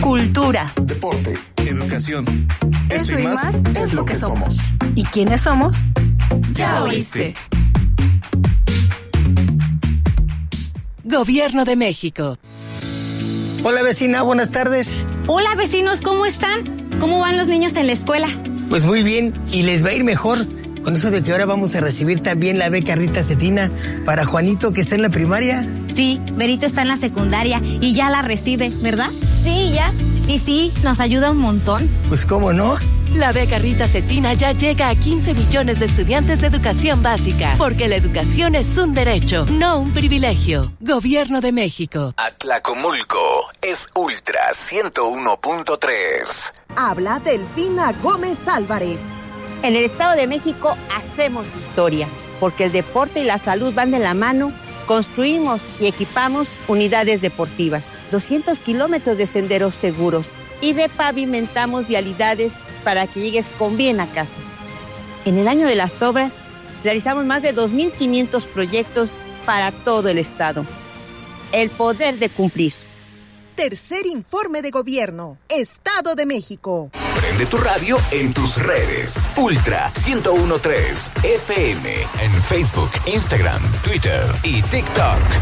cultura, deporte, educación. Eso y más es lo que somos. ¿Y quiénes somos? Ya oíste. Gobierno de México. Hola vecina, buenas tardes. Hola vecinos, ¿cómo están? ¿Cómo van los niños en la escuela? Pues muy bien, y les va a ir mejor con eso de que ahora vamos a recibir también la beca Rita Cetina para Juanito, que está en la primaria. Sí, Berito está en la secundaria y ya la recibe, ¿verdad? Sí, ya. Y sí, nos ayuda un montón. Pues cómo no. La beca Rita Cetina ya llega a 15 millones de estudiantes de educación básica, porque la educación es un derecho, no un privilegio. Gobierno de México. Atlacomulco es Ultra 101.3. Habla Delfina Gómez Álvarez. En el Estado de México hacemos historia, porque el deporte y la salud van de la mano. Construimos y equipamos unidades deportivas, 200 kilómetros de senderos seguros y repavimentamos vialidades para que llegues con bien a casa. En el año de las obras, realizamos más de 2.500 proyectos para todo el estado. El poder de cumplir. Tercer informe de gobierno, Estado de México. Prende tu radio en tus redes. Ultra 101.3 FM en Facebook, Instagram, Twitter y TikTok.